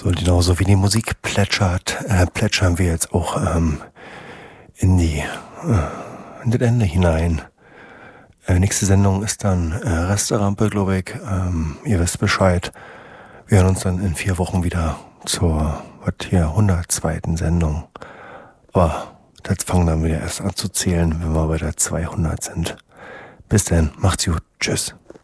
So, genauso wie die Musik plätschert, plätschern wir jetzt auch in das Ende hinein. Nächste Sendung ist dann Resterampe, glaube ich. Ihr wisst Bescheid. Wir hören uns dann in 4 Wochen wieder zur 102. Sendung. Aber das fangen dann wieder erst an zu zählen, wenn wir bei der 200 sind. Bis dann, macht's gut, tschüss.